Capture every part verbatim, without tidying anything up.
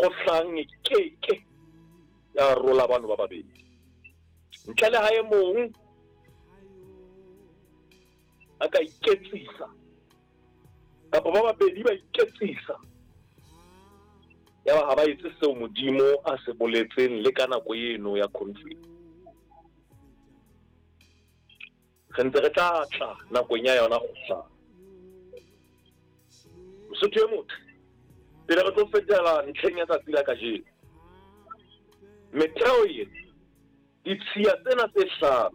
kgotlang e keke ya rola bana ba babedi ntle le hae mong a ka iketsisa kapa ba babedi ba iketsisa ya ba ha ba itse seo modimo a se boletseng le ka nako eno ya conflict re ntse re tla tla nakong ya yona go tla Mosotho e motho pele re tlo fetela ntlheng ya tsatsi la kajeno metheo e ditshiya tsena tse hlano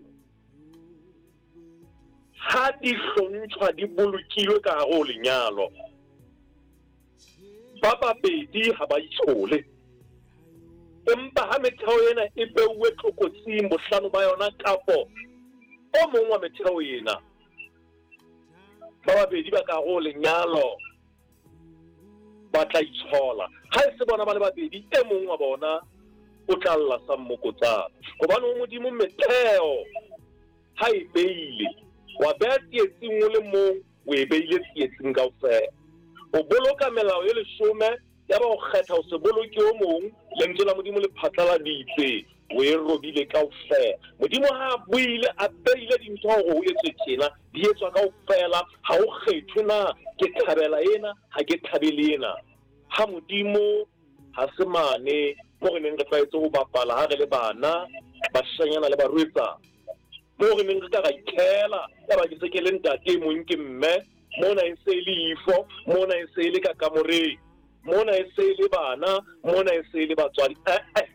ha di hlontshwa di bolokilwe ka hare ho lenyalo ba babedi ha ba itshole empa ha metheo ena e beuwe tlokotsing bohlano ba yona kapo o mong wa metheo ena ba babedi ba ka hare ho lenyalo ba tla itshola ha e se bona ba le babedi e mong wa bona o tla lla sa mmokotsana hobane o modimo metheo ha e beile wa beha tsietsing o le mong o e beile tsietsing kaofela o boloka melao e leshome ya ba o kgetha o se boloke o mong lentswe la modimo le phatlaladitse o e robile kaofela modimo ha buile a beile dintho hore o etse tjena di etswa kaofela ha o kgethwe na ke thabela ena ha ke thabele ena ha modimo ha se mane mo re neng re tlwaetse ho bapala ha re le bana bashanyana le barwetsa mo re neng re ka ra ikhela ya ba ke se ke le ntate mong ke mme mona e se le ifo mona e se le ka kamoreng mona e se le bana mona e se le batswadi eh eh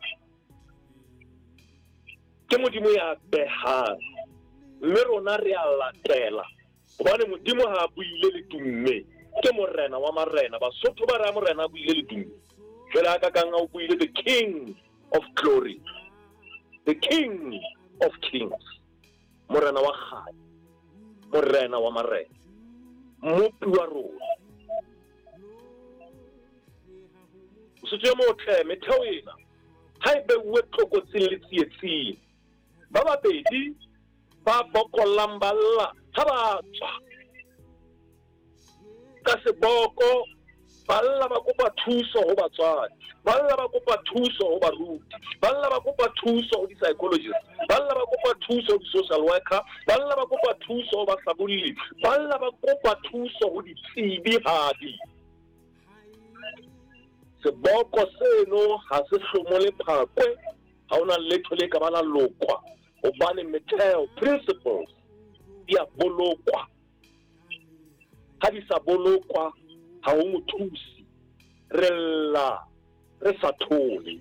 ke modimo ya behang mme rona re a latela hobane modimo ha buile le tumme ke morena wa marena Basotho ba ra morena buile le tumme jwale aka kang o buile the king of glory the king of kings morena wa kgale morena wa marena mopi wa rona Mosotho mo tle metheo ena ha e beuwe tlokotsing le tsietsing ba babedi ba bokollang balla ha ba tswa ka seboko balla ba kopa thuso ho batswadi balla ba kopa thuso ho baruti balla ba kopa thuso ho di-psychologists balla ba kopa thuso ho di-social worker balla ba kopa thuso ho bahlabolli balla ba kopa thuso ho ditsebihadi seboko seno ha se hlomole phakwe ha ona letho le ka ba la lokwa hobane metheo principles di a bolokwa ha di sa bolokwa ha o mothusi re lla re sa thole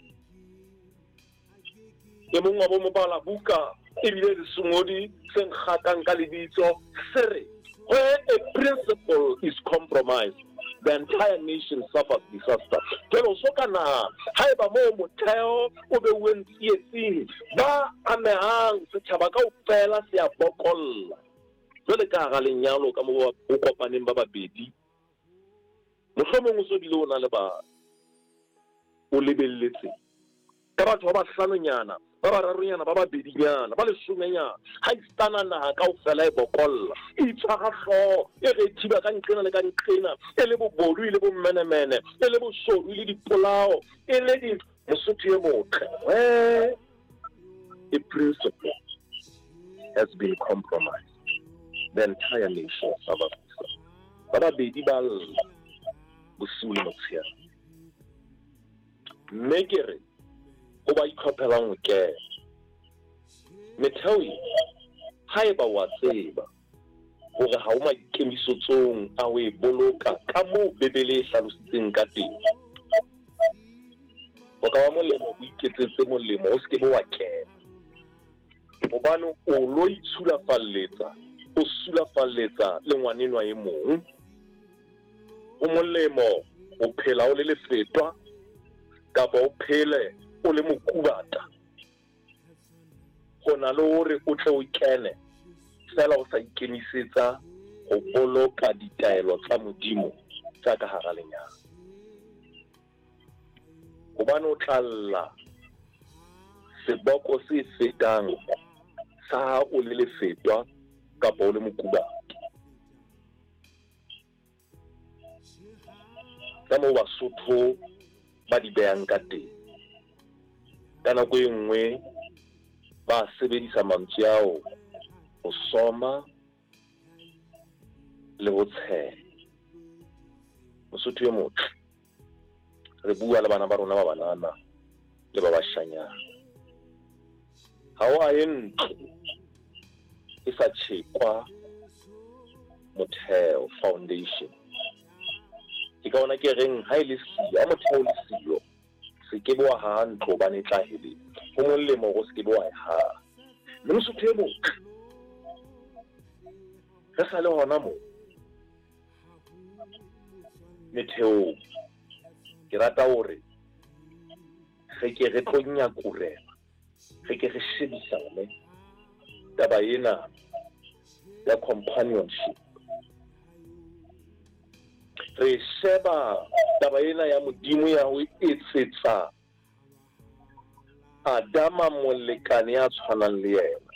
e mong wa bo mo bala buka e bile le sengodi se nkgatang ka lebitso se re where a principle is compromised the entire nation suffers disaster jalo so kana haeba mo motheo o be o tsietsing ba amehang setjhaba kaofela se a bokolla jwale ka ga lenyalo ka mo o kopaneng ba babedi mohlomong o so bile o na le ba o lebelletse ka batho ba hlanonyana ba ba raronyana ba babedinyana ba leshomenyana ha istana naha kaofela e bokolla e tshwara hlo e re thiba ka nqena le ka nqena e le bobodu e le bommenemene e le boshodu e le dipolao e le di Mosotho e motle where a principle has been compromised the entire nation suffers ba babedi ba bosule motshela mme ke re o ba itlhophelang ho ke metheo ha e ba wa tseba hore ha o maikemisotsong a ho e boloka ka mo bebele e hlalositseng ka teng o ka wa molemo o iketsetse molemo o se ke bo wa kena hobane o lo itshulafalletsa o sulafalletsa le ngwanenwa e mong o molemo o phela o le lefetwa kapa o phele o le mokubata gona le hore o tle o kene fela o sa ikemisetsa go boloka ditaelo tsa modimo tsa ka hara lenyalo hobane o tlalla seboko se fetang sa o le lefetwa kapa o le mokubata ka mo Basotho ba di behang ka teng. Ka nako e nngwe ba sebedisa mantswe ao ho soma le ho tsheha. Mosotho e motle re bua le bana ba rona ba banana le ba bashanyana. Ha o a entlo e sa tjhekwa motheo, foundation. Ke ka ona ke reng ha ile siyo, ha motheo le siyo, se ke bo ha ntlo ba ne tla hele. Ho molemo go se ke bo ha. Le Mosotho e motle re sa le hona mo metheo ke rata hore ge ke re tlo nyakurela, ge ke re shebisane taba ena ya companionship. Re sheba taba ena ya Modimo ya ho etsetsa Adama molekane ya tshwanang le yena,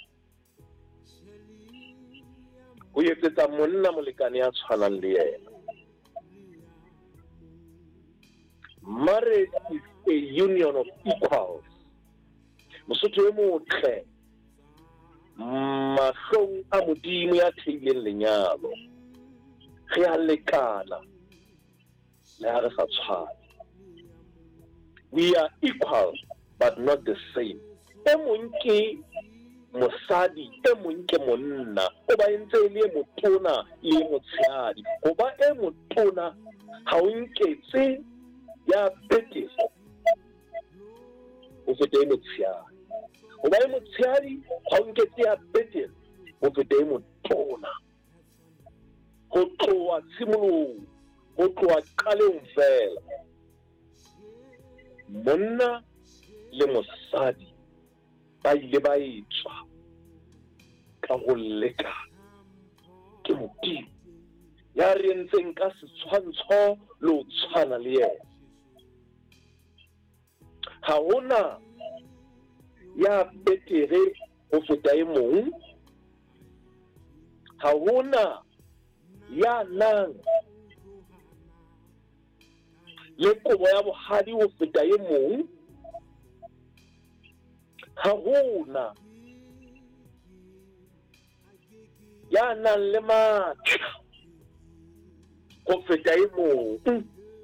ho etsetsa monna molekane ya tshwanang le yena. Marriage is a union of equals. Mosotho e motle mahlong a Modimo ya theileng lenyalo, re a lekana le ha re sa tshwana. We are equal but not the same. E mong ke mosadi, e mong ke monna, o ba entse le e motona le motshehadi. Ho ba e motona ha o nketse ya betere o fete e motshehadi. Ho ba e motshehadi ha o nketse ya betere o fete e motona. Ho tloha tshimolong, ho tloha qalong fela, monna le mosadi ba ile ba etswa ka go lekana ke Modimo ya re entseng ka setshwantsho le ho tshwana le yena. Ha hona ya betere ho feta e mong, ha hona ya nang le kobo ya bohadi ho feta e mong, ha hona ya nang le matla ho feta e mong.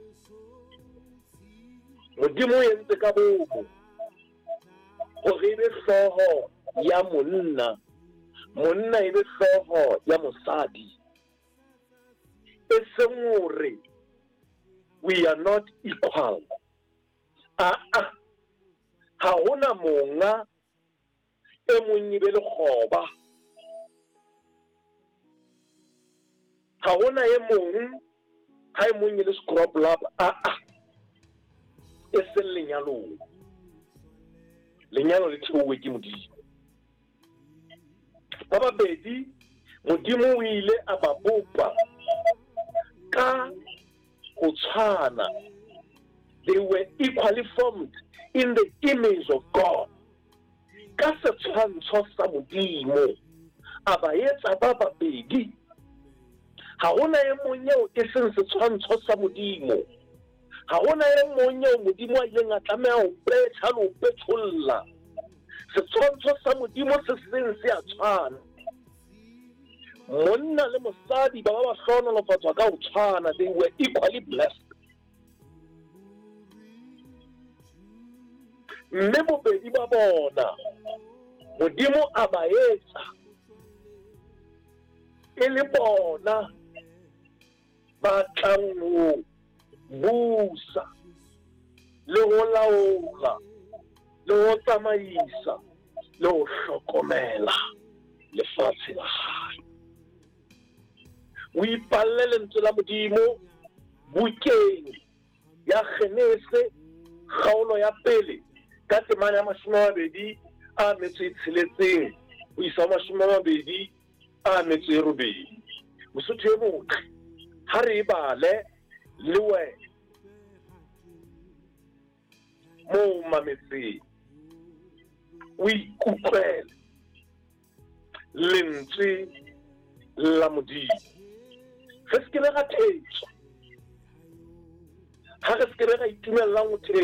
Modimo o entse ka bomo hore e be hlooho ya monna, monna e be hlooho ya mosadi. E seng hore we are not equal. Ah ah, ha hona monga e mong e be le kgoba, ha hona e mong ha e mong e le scrub-lap. Ah ah, e seng lenyalong. Lenyalo le theowe ke Modimo. Ba babedi Modimo o ile a ba bopa ka ho tshwana. They were equally formed in the image of God. Ka setshwantsho sa Modimo a ba etsa ba babedi. Ha hona e mong eo e seng setshwantsho sa Modimo. Ha hona e mong eo Modimo a ileng a tlameha ho petha le ho petholla. Setshwantsho sa Modimo se seng se a tshwana. Monna le mosadi ba ba hlohonolofatswa ka ho tshwana. They were equally blessed. Mme bobedi ba bona Modimo a ba etsa e le bona ba tlang ho busa le ho laola le ho tsamaisa le ho hlokomela lefatshe la hae. O ipalle lentswe la Modimo bukeng ya Genese kgaolo ya pele ka temana ya mashome a mabedi a metso e tsheletseng ho isa mashome a mabedi a metso e robedi. Mosotho e motle ha re bale le wena mo mametseng o ikutlwele lentswe la Modimo. Re se ke le ra thetswa, ha re se ke le ra itumelang ho thetswa